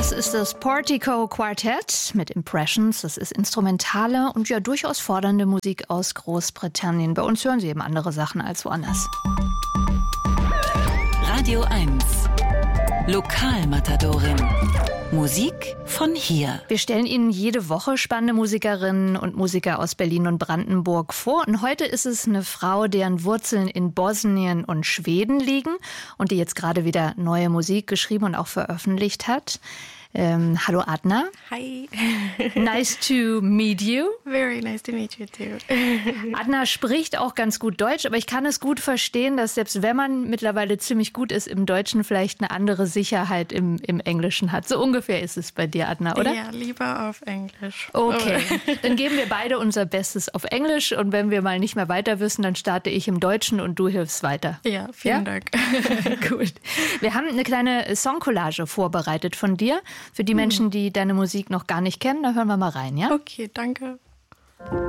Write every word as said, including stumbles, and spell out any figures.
Das ist das Portico Quartet mit Impressions. Das ist instrumentale und ja durchaus fordernde Musik aus Großbritannien. Bei uns hören Sie eben andere Sachen als woanders. Radio eins. Lokalmatadorin. Musik von hier. Wir stellen Ihnen jede Woche spannende Musikerinnen und Musiker aus Berlin und Brandenburg vor. Und heute ist es eine Frau, deren Wurzeln in Bosnien und Schweden liegen und die jetzt gerade wieder neue Musik geschrieben und auch veröffentlicht hat. Ähm, hallo Adna. Hi. Nice to meet you. Very nice to meet you too. Adna spricht auch ganz gut Deutsch, aber ich kann es gut verstehen, dass selbst wenn man mittlerweile ziemlich gut ist im Deutschen, vielleicht eine andere Sicherheit im, im Englischen hat. So ungefähr ist es bei dir, Adna, oder? Ja, lieber auf Englisch. Okay, dann geben wir beide unser Bestes auf Englisch und wenn wir mal nicht mehr weiter wissen, dann starte ich im Deutschen und du hilfst weiter. Ja, vielen Ja? Dank. Gut. Wir haben eine kleine Songcollage vorbereitet von dir. Für die Menschen, die deine Musik noch gar nicht kennen, da hören wir mal rein, ja? Okay, danke.